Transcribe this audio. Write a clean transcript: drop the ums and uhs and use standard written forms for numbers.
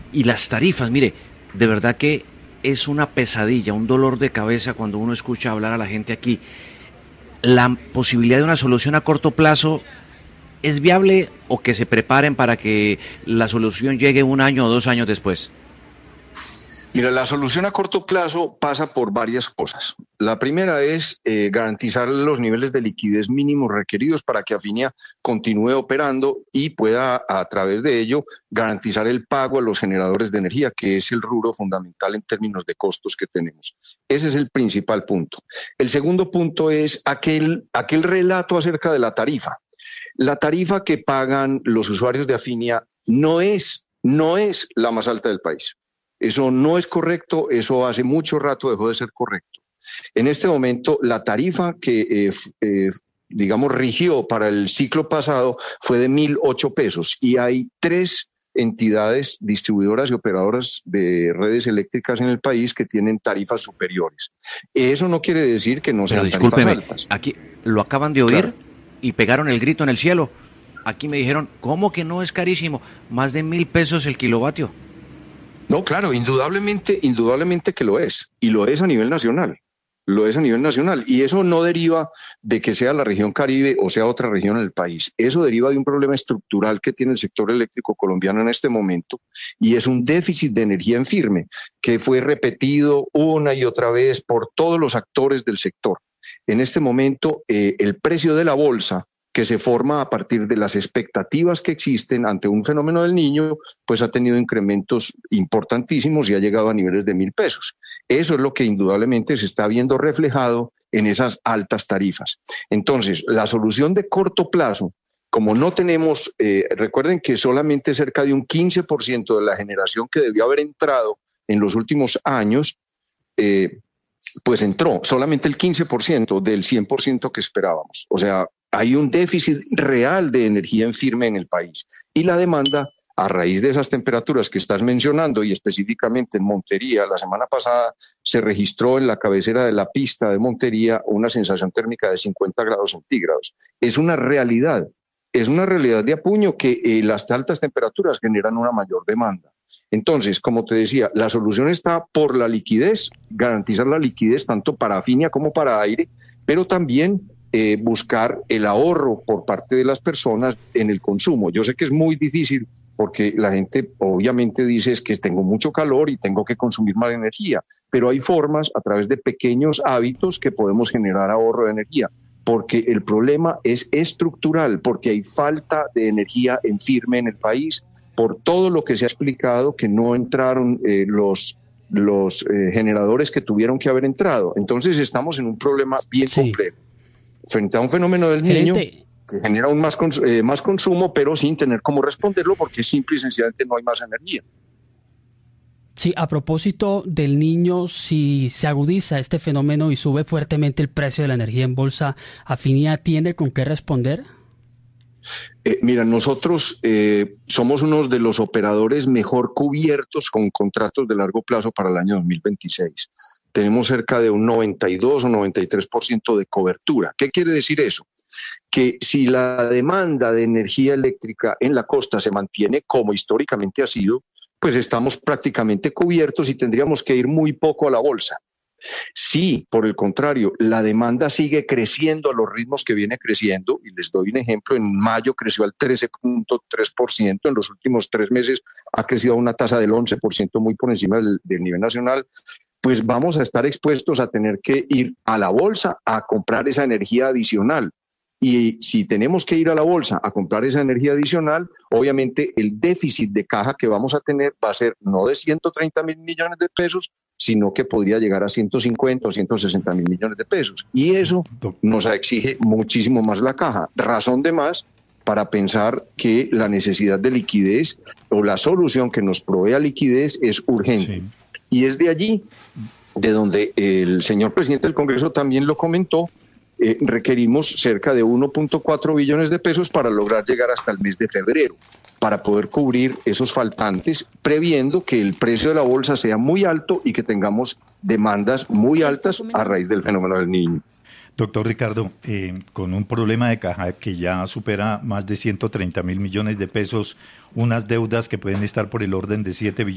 Y las tarifas, mire, de verdad que es una pesadilla, un dolor de cabeza cuando uno escucha hablar a la gente aquí. La posibilidad de una solución a corto plazo, ¿es viable o que se preparen para que la solución llegue 1 año o 2 años después? Mira, la solución a corto plazo pasa por varias cosas. La primera es garantizar los niveles de liquidez mínimos requeridos para que Afinia continúe operando y pueda, a través de ello, garantizar el pago a los generadores de energía, que es el rubro fundamental en términos de costos que tenemos. Ese es el principal punto. El segundo punto es aquel relato acerca de la tarifa. La tarifa que pagan los usuarios de Afinia no es la más alta del país. Eso no es correcto, eso hace mucho rato dejó de ser correcto. En este momento, la tarifa que, digamos, rigió para el ciclo pasado fue de 1.008 pesos y hay 3 entidades distribuidoras y operadoras de redes eléctricas en el país que tienen tarifas superiores. Eso no quiere decir que no sean tarifas altas. Aquí lo acaban de oír, claro. Y pegaron el grito en el cielo. Aquí me dijeron, ¿cómo que no es carísimo? Más de 1.000 pesos el kilovatio. No, claro, indudablemente que lo es, y lo es a nivel nacional, y eso no deriva de que sea la región Caribe o sea otra región en el país, eso deriva de un problema estructural que tiene el sector eléctrico colombiano en este momento, y es un déficit de energía en firme, que fue repetido una y otra vez por todos los actores del sector. En este momento, el precio de la bolsa, que se forma a partir de las expectativas que existen ante un fenómeno del Niño, pues ha tenido incrementos importantísimos y ha llegado a niveles de 1.000 pesos. Eso es lo que indudablemente se está viendo reflejado en esas altas tarifas. Entonces, la solución de corto plazo, como no tenemos, recuerden que solamente cerca de un 15% de la generación que debió haber entrado en los últimos años, pues entró solamente el 15% del 100% que esperábamos. O sea, hay un déficit real de energía en firme en el país. Y la demanda, a raíz de esas temperaturas que estás mencionando, y específicamente en Montería, la semana pasada se registró en la cabecera de la pista de Montería una sensación térmica de 50 grados centígrados. Es una realidad de apuño que las altas temperaturas generan una mayor demanda. Entonces, como te decía, la solución está por la liquidez, garantizar la liquidez tanto para Afinia como para Aire, pero también buscar el ahorro por parte de las personas en el consumo. Yo sé que es muy difícil porque la gente obviamente dice es que tengo mucho calor y tengo que consumir más energía, pero hay formas a través de pequeños hábitos que podemos generar ahorro de energía, porque el problema es estructural, porque hay falta de energía en firme en el país, por todo lo que se ha explicado, que no entraron los generadores que tuvieron que haber entrado. Entonces estamos en un problema bien complejo. Frente a un fenómeno del Niño que genera más consumo, pero sin tener cómo responderlo, porque simple y sencillamente no hay más energía. Sí, a propósito del Niño, si se agudiza este fenómeno y sube fuertemente el precio de la energía en bolsa, ¿Afinia tiene con qué responder? Mira, nosotros somos uno de los operadores mejor cubiertos con contratos de largo plazo para el año 2026. Tenemos cerca de un 92 o 93% de cobertura. ¿Qué quiere decir eso? Que si la demanda de energía eléctrica en la costa se mantiene como históricamente ha sido, pues estamos prácticamente cubiertos y tendríamos que ir muy poco a la bolsa. Si, por el contrario, la demanda sigue creciendo a los ritmos que viene creciendo, y les doy un ejemplo, en mayo creció al 13.3%, en los últimos 3 meses ha crecido a una tasa del 11%, muy por encima del nivel nacional, pues vamos a estar expuestos a tener que ir a la bolsa a comprar esa energía adicional. Y si tenemos que ir a la bolsa a comprar esa energía adicional, obviamente el déficit de caja que vamos a tener va a ser no de 130.000 millones de pesos, sino que podría llegar a 150 o 160.000 millones de pesos. Y eso nos exige muchísimo más la caja. Razón de más para pensar que la necesidad de liquidez o la solución que nos provea liquidez es urgente. Sí. Y es de allí, de donde el señor presidente del Congreso también lo comentó, requerimos cerca de 1.4 billones de pesos para lograr llegar hasta el mes de febrero, para poder cubrir esos faltantes, previendo que el precio de la bolsa sea muy alto y que tengamos demandas muy altas a raíz del fenómeno del Niño. Doctor Ricardo, con un problema de caja que ya supera más de 130.000 millones de pesos, unas deudas que pueden estar por el orden de 7 billones